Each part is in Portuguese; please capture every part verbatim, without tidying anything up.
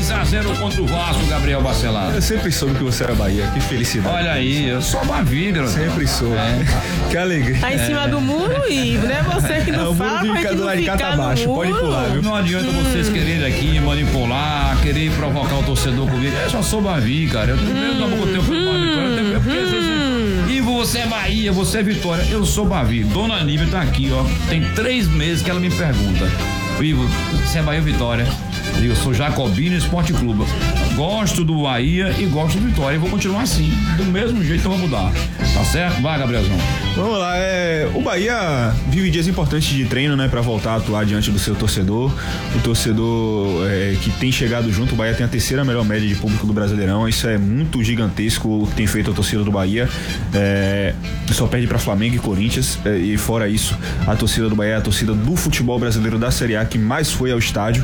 três a zero contra o Vasco, Gabriel Bacelar. Eu sempre soube que você era Bahia, que felicidade. Olha aí, eu sou Bavi, garoto. Sempre soube. É. Que alegria. Tá em cima é. do muro e não é você que não, não fala, mas que não fica tá abaixo, pode pular, viu? Não adianta hum. vocês quererem aqui manipular, querer provocar o torcedor comigo. Eu só sou Bavi, cara. Eu tenho medo da boca, eu tenho medo da E você é Bahia, você é Vitória. Eu sou Bavi. Dona Nívia tá aqui, ó. Tem três meses que ela me pergunta: Ivo, você é Bahia ou Vitória? Eu digo, eu sou Jacobino Esporte Clube. Gosto do Bahia e gosto do Vitória. E vou continuar assim. Do mesmo jeito que eu vou mudar. Tá certo? Vai, Gabrielzão. Vamos lá. É, o Bahia vive dias importantes de treino, né? Pra voltar a atuar diante do seu torcedor. O torcedor é, que tem chegado junto. O Bahia tem a terceira melhor média de público do Brasileirão. Isso é muito gigantesco o que tem feito a torcida do Bahia. É, só perde pra Flamengo e Corinthians. É, e fora isso, a torcida do Bahia é a torcida do futebol brasileiro da Série A que mais foi ao estádio.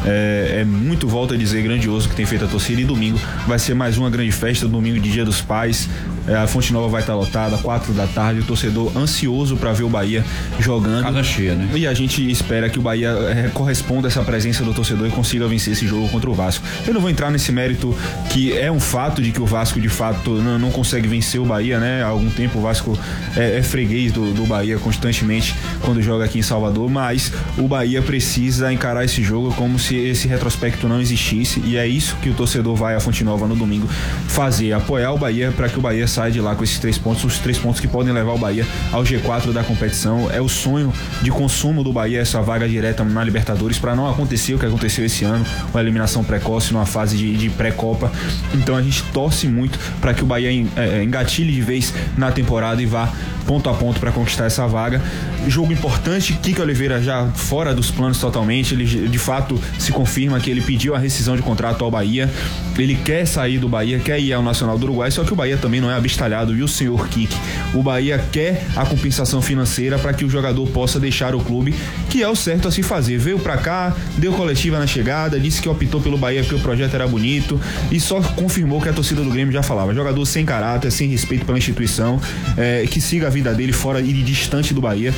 É, é muito, volto a dizer, grandioso que tem feito a torcida. E domingo vai ser mais uma grande festa, domingo de Dia dos Pais. É, a Fonte Nova vai estar lotada, quatro da tarde, o torcedor ansioso para ver o Bahia jogando. Casa cheia, né? E a gente espera que o Bahia é, corresponda a essa presença do torcedor e consiga vencer esse jogo contra o Vasco. Eu não vou entrar nesse mérito que é um fato de que o Vasco de fato não, não consegue vencer o Bahia, né? Há algum tempo o Vasco é, é freguês do, do Bahia constantemente quando joga aqui em Salvador, mas o Bahia precisa encarar esse jogo como se esse retrospecto não existisse, e é isso que o torcedor vai à Fonte Nova no domingo fazer, apoiar o Bahia para que o Bahia saia de lá com esses três pontos, os três pontos que podem levar o Bahia ao G quatro da competição. É o sonho de consumo do Bahia, essa vaga direta na Libertadores, para não acontecer o que aconteceu esse ano, uma eliminação precoce numa fase de, de pré-copa. Então a gente torce muito para que o Bahia é, engatilhe de vez na temporada e vá ponto a ponto para conquistar essa vaga. Jogo importante, Kiko Oliveira já fora dos planos totalmente, ele de fato se confirma que ele pediu a rescisão de contrato ao Bahia, ele quer sair do Bahia, quer ir ao Nacional do Uruguai, só que o Bahia também não é abestalhado, viu, senhor Kik? O Bahia quer a compensação financeira para que o jogador possa deixar o clube, que é o certo a se fazer. Veio pra cá, deu coletiva na chegada, disse que optou pelo Bahia porque o projeto era bonito e só confirmou que a torcida do Grêmio já falava, jogador sem caráter, sem respeito pela instituição, é, que siga a vida dele fora e distante do Bahia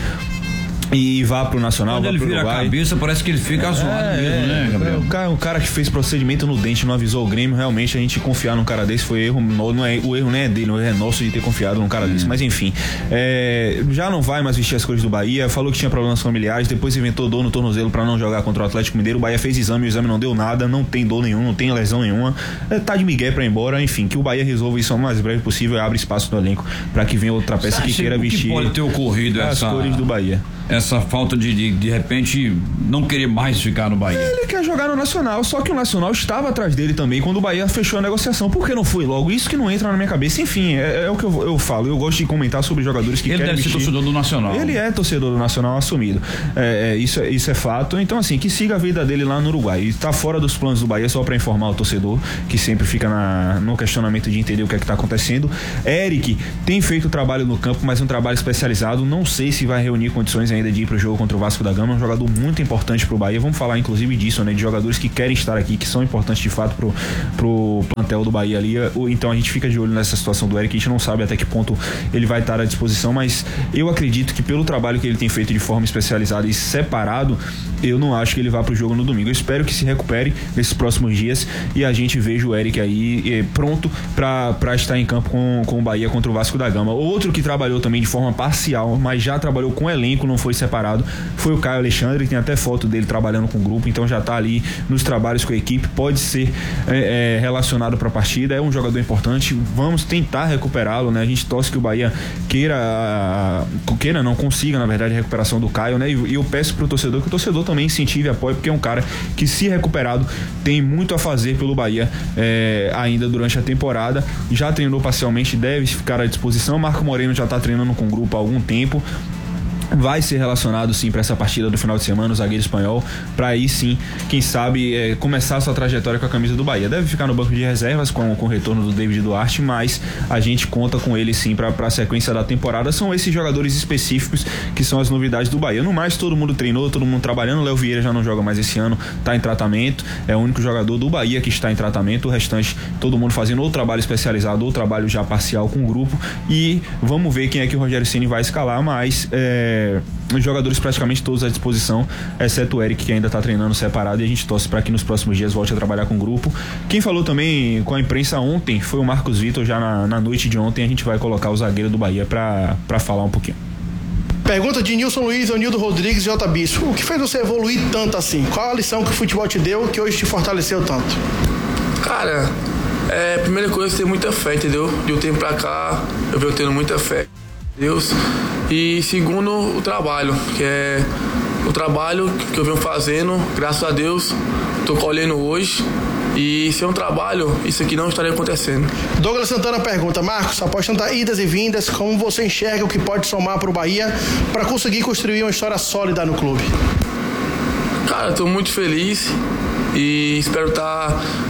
e vá pro Nacional, quando vá ele pro vira Uruguai. A cabeça, parece que ele fica é, zoado mesmo, é, né, Gabriel? O cara, o cara que fez procedimento no dente não avisou o Grêmio, realmente a gente confiar num cara desse foi erro, não é, o erro não é dele, o erro é nosso de ter confiado num cara hum. desse, mas enfim, é, já não vai mais vestir as cores do Bahia, falou que tinha problemas familiares, depois inventou dor no tornozelo pra não jogar contra o Atlético Mineiro, o Bahia fez exame, o exame não deu nada, não tem dor nenhuma, não tem lesão nenhuma, é, tá de migué pra ir embora, enfim, que o Bahia resolva isso o mais breve possível e abre espaço no elenco pra que venha outra peça que queira vestir que pode ter ocorrido as essa, cores do Bahia. Essa falta de, de de repente não querer mais ficar no Bahia. Ele quer jogar no Nacional, só que o Nacional estava atrás dele também quando o Bahia fechou a negociação. Por que não foi logo? Isso que não entra na minha cabeça. Enfim, é, é o que eu, eu falo. Eu gosto de comentar sobre jogadores que ele querem deve vestir. ser torcedor do Nacional. Ele é torcedor do Nacional assumido. É, é, isso, é, isso é fato. Então, assim, que siga a vida dele lá no Uruguai. E tá fora dos planos do Bahia, só para informar o torcedor, que sempre fica na, no questionamento de entender o que é que tá acontecendo. Eric tem feito trabalho no campo, mas um trabalho especializado. Não sei se vai reunir condições ainda de ir pro jogo contra o Vasco da Gama. É um jogador muito importante pro Bahia. Vamos falar, inclusive, disso, né? De jogadores que querem estar aqui, que são importantes de fato pro, pro plantel do Bahia ali. Então a gente fica de olho nessa situação do Eric. A gente não sabe até que ponto ele vai estar à disposição, mas eu acredito que pelo trabalho que ele tem feito de forma especializada e separado, eu não acho que ele vá pro jogo no domingo. Eu espero que se recupere nesses próximos dias e a gente veja o Eric aí eh, pronto pra, pra estar em campo com, com o Bahia contra o Vasco da Gama. Outro que trabalhou também de forma parcial, mas já trabalhou com elenco, não foi separado, foi o Caio Alexandre. Tem até foto dele trabalhando com o grupo, então já tá ali nos trabalhos com a equipe, pode ser é, é, relacionado para a partida, é um jogador importante, vamos tentar recuperá-lo, né? A gente torce que o Bahia queira, queira não consiga, na verdade, a recuperação do Caio, né? E, e eu peço pro torcedor que o torcedor também incentive e apoie, porque é um cara que, se recuperado, tem muito a fazer pelo Bahia é, ainda durante a temporada, já treinou parcialmente, deve ficar à disposição. Marco Moreno já tá treinando com o grupo há algum tempo, vai ser relacionado sim para essa partida do final de semana, o zagueiro espanhol, para aí sim, quem sabe, é, começar a sua trajetória com a camisa do Bahia. Deve ficar no banco de reservas com, com o retorno do David Duarte, mas a gente conta com ele sim para a sequência da temporada. São esses jogadores específicos que são as novidades do Bahia. No mais, todo mundo treinou, todo mundo trabalhando. O Léo Vieira já não joga mais esse ano, tá em tratamento, é o único jogador do Bahia que está em tratamento. O restante, todo mundo fazendo ou trabalho especializado ou trabalho já parcial com o grupo, e vamos ver quem é que o Rogério Ceni vai escalar, mas é é, os jogadores praticamente todos à disposição, exceto o Eric, que ainda está treinando separado, e a gente torce para que nos próximos dias volte a trabalhar com o grupo. Quem falou também com a imprensa ontem foi o Marcos Vitor. Já na, na noite de ontem a gente vai colocar o zagueiro do Bahia para falar um pouquinho. Pergunta de Nilson Luiz, Eunildo Rodrigues e J. Bispo. O que fez você evoluir tanto assim? Qual a lição que o futebol te deu que hoje te fortaleceu tanto? Cara, é, primeira coisa é ter muita fé, entendeu? De um tempo pra cá, eu venho tendo muita fé em Deus. E segundo, o trabalho, que é o trabalho que eu venho fazendo, graças a Deus, tô colhendo hoje. E se é um trabalho, isso aqui não estaria acontecendo. Douglas Santana pergunta: Marcos, após tantas idas e vindas, como você enxerga o que pode somar para o Bahia para conseguir construir uma história sólida no clube? Cara, estou muito feliz e espero estar